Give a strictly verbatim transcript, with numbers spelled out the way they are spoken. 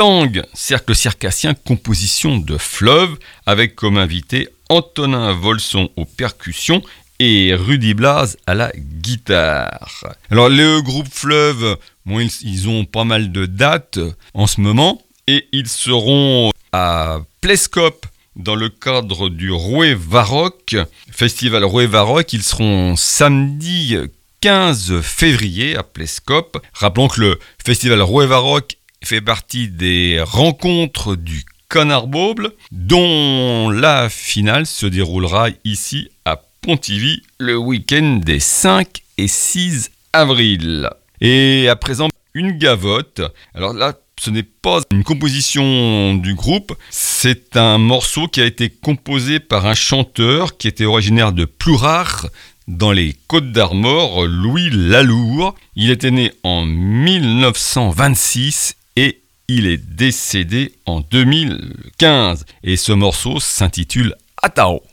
Tang, cercle circassien, composition de Fleuve, avec comme invité Antonin Volson aux percussions et Rudy Blas à la guitare. Alors le groupe Fleuve, bon, ils, ils ont pas mal de dates en ce moment et ils seront à Plescope dans le cadre du Rouet Varrock, festival Rouet Varrock. Ils seront samedi quinze février à Plescope. Rappelons que le festival Rouet Varrock fait partie des rencontres du Canard Bauble, dont la finale se déroulera ici à Pontivy le week-end des cinq et six avril. Et à présent, une gavotte. Alors là, ce n'est pas une composition du groupe, c'est un morceau qui a été composé par un chanteur qui était originaire de Plourard, dans les Côtes-d'Armor, Louis Lalour. Il était né en dix-neuf cent vingt-six et il est décédé en deux mille quinze. Et ce morceau s'intitule Atao.